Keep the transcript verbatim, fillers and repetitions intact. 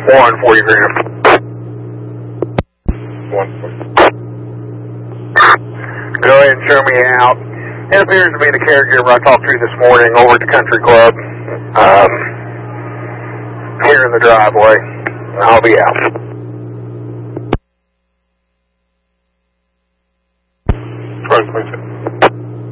one for you, Graham. One. Go ahead and show me out. It appears to be the caregiver I talked to this morning over at the country club. Um, here in the driveway. I'll be out.